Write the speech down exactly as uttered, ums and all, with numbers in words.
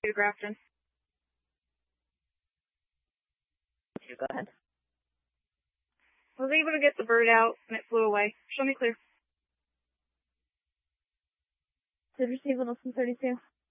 to Grafton. Go ahead. I was able to get the bird out, and it flew away. Show me clear. Did receive Wilson thirty-two.